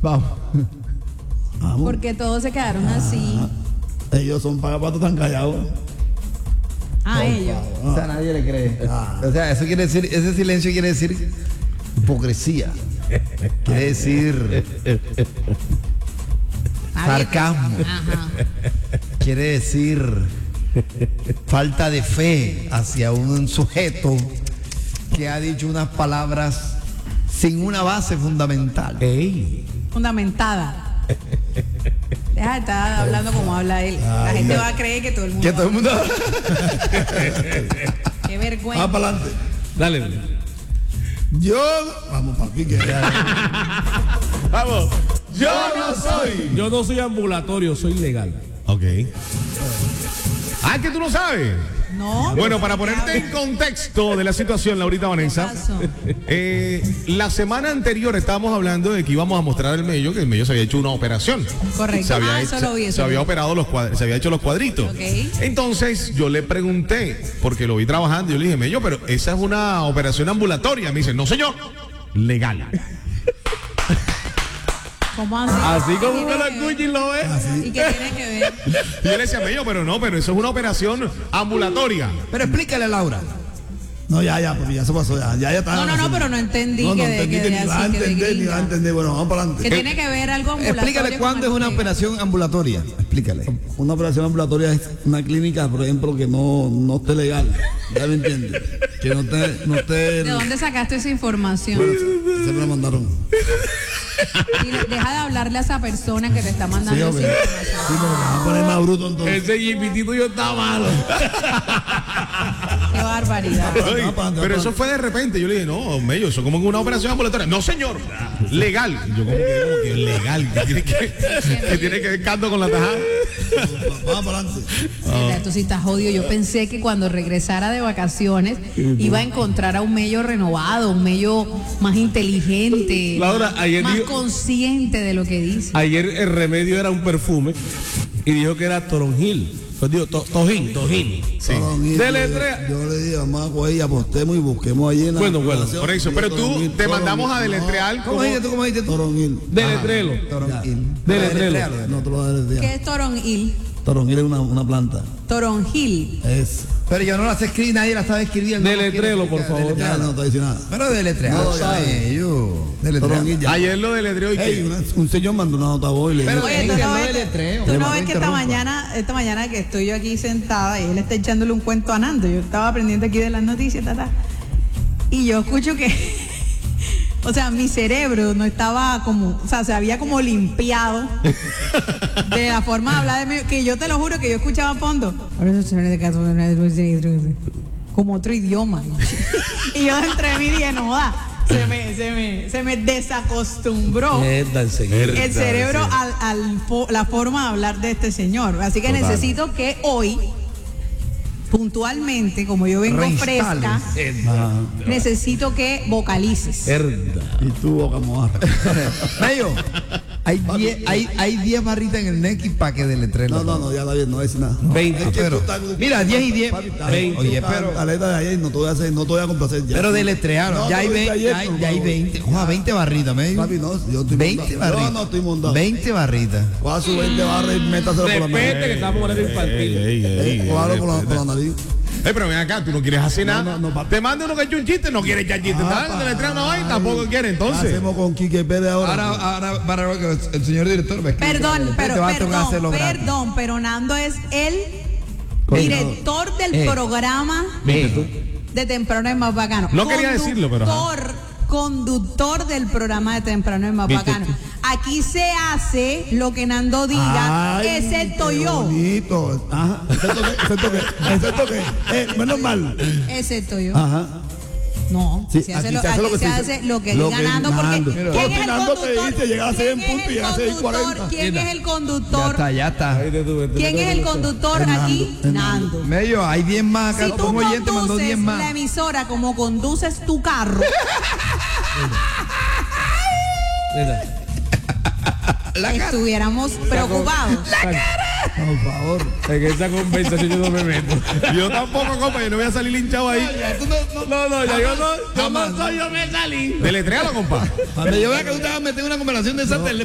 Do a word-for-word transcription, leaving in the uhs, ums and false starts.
Vamos. Vamos. Porque todos se quedaron ah, así. Ellos son pagapatos tan callados. Ah, Por ellos. Ah. O sea, nadie le cree. Ah. O sea, eso quiere decir, ese silencio quiere decir hipocresía. Quiere decir sarcasmo. Ajá. Quiere decir falta de fe hacia un sujeto que ha dicho unas palabras sin una base fundamental. Ey. Fundamentada. Deja de estar hablando como habla él. La Ay, gente no. va a creer que todo el mundo. Que todo el mundo. Qué vergüenza. Va para adelante. Dale. Yo. Vamos para aquí. Vamos. Yo no soy. Yo no soy ambulatorio, soy legal. Ok. Ah, que tú no sabes. No. Bueno, para ponerte en contexto de la situación, Laurita Vanessa, eh, la semana anterior estábamos hablando de que íbamos a mostrar el mello, que el mello se había hecho una operación. Correcto. Se había, ah, hecho, eso lo vi, eso se había vi. operado los cuadritos, se había hecho los cuadritos. Okay. Entonces yo le pregunté, porque lo vi trabajando, yo le dije, mello, pero esa es una operación ambulatoria. Me dice, no señor, legal. ¿Cómo así? Así como que lo escucha y lo ve. ¿Y qué tiene que ver? Y yo le decía, mello, pero no, pero eso es una operación ambulatoria. Pero explícale, Laura. No, ya, ya, porque ya se pasó, ya, ya, ya está. No, no, no, pero no entendí no, no que de entendí que que de ni va a así, que de entender, ni va a gringa. entender. Bueno, vamos para Que adelante. tiene que ver algo ambulatorio. Explícale cuándo es una operación ambulatoria. Explícale. Una operación ambulatoria es una clínica, por ejemplo, que no, no esté legal. ¿Ya me entiendes? Que no esté, no esté. ¿De dónde sacaste esa información? Bueno, se me la mandaron. Y deja de hablarle a esa persona que te está mandando Sí, esa hombre. información. Sí, porque me van a poner más bruto entonces. Ese jipitito yo está malo. Qué barbaridad. Ay, pero eso fue de repente. Yo le dije, no, mello, eso como que una operación ambulatoria. No, señor, legal. Yo como que, como que legal. ¿Qué tiene que, que tiene que ver canto con la tajada? Vamos para adelante. Mira, tú sí estás jodido. Yo pensé que cuando regresara de vacaciones iba a encontrar a un mello renovado, un mello más inteligente, Laura, ayer más dijo- consciente de lo que dice. Ayer el remedio era un perfume y dijo que era toronjil. Pues digo, to, tojín, tojín. Sí. Deletrea. Yo le dije, vamos a coger y apostemos y busquemos allí en la. Bueno, bueno, Por eso, pero tú te mandamos a deletrear. ¿Cómo dijiste tú? ¿Cómo dijiste tú? Toronil. Deletrelo. Deletrelo. No te lo voy a deletrear. ¿Qué es toronjil? Toronil es una, una planta. Toronjil. Es. Pero yo no la sé escribir, nadie la sabe escribir. Deletrelo, por favor. Ya no te dice nada. Pero deletrea. No, No, ya. yo. Toronil ya. Ayer lo deletreó y Ey, que. una- un señor mandó una nota voz y le Pero dijo. Oye, tú que no no ves, deletreo. tú no No ves que esta interrumpa. mañana, esta mañana que estoy yo aquí sentada y él está echándole un cuento a Nando. Yo estaba aprendiendo aquí de las noticias, tata. Y yo escucho que, o sea, mi cerebro no estaba como, o sea, se había como limpiado de la forma de hablar de mí, que yo te lo juro que yo escuchaba a fondo. Como otro idioma. Y yo entre mí dije, no da. Se me, se me, se me desacostumbró Mierda, enseguida. el cerebro al, al fo- la forma de hablar de este señor. Así que Total. necesito que hoy, puntualmente, como yo vengo Reinstales. fresca, Ah, necesito que vocalices. Mierda. y tú, boca moja. Mello, hay diez hay, hay diez barritas en el Neki para que deletree. No, no, no, ya está bien, no dice nada. veinte. Es que Pero, tú estás- mira, diez y diez. Papi, está- veinte. tú Oye, estás pero- aleta de ayer, no te voy a hacer, no te voy a complacer ya. Pero deletrearon. No, ya, hay te lo dije veinte, ayer, ya, hay, por ya hay favor. veinte. Oja, veinte barritas, Mello. Papi, no, yo estoy veinte montado. barritas. Yo no estoy montado. veinte barritas. Coja su veinte barras y métaselo por la Respete nariz. que estamos en horario infantil. Eh, cójalo por la, por la nariz. Eh, pero ven acá, tú no quieres hacer nada. No, no, no, papi. Te manda uno que eche un chiste, no quiere echar chiste. Ah, Está deletreando una pa- vaina, tampoco quiere. ¿Qué Entonces. hacemos con Quique Pérez ahora? Ahora, ahora, para ver que el señor director me escribe. Perdón, Te pero va a tocar perdón, hacerlo gratis. perdón, pero Nando es el Coordinador. director del Eh. programa Viste tú. de Temprano es más bacano. No quería decirlo, pero, ajá. Conductor, conductor del programa de Temprano es más ¿Viste bacano. tú? Aquí se hace lo que Nando diga, Ay, excepto qué yo. bonito. Ajá. Excepto que, excepto que, excepto que, eh, menos mal. Excepto yo. Ajá. No, Sí, se hace aquí lo, se hace aquí lo que se se hace dice. lo que Lo diga que Nando, porque Nando. ¿quién Porque es el Nando te conductor? dice llegar a seis en ¿Quién es punto y el a seis conductor? cuarenta? ¿Quién es el Ya conductor? está, ya está. Ahí te tuve, te ¿Quién tuve, es te el tuve. conductor Es aquí? Nando, es Nando. Nando. Mello, hay diez más acá. Si tú Un oyente mandó conduces diez más. la emisora como conduces tu carro, Mira. estuviéramos preocupados. Por favor. En esa conversación yo no me meto. Yo tampoco, compa, yo no voy a salir hinchado ahí. No, no, ya yo no, yo no soy, yo me salí. Deletréalo, compa. Cuando yo vea que usted va a meter una conversación de esa,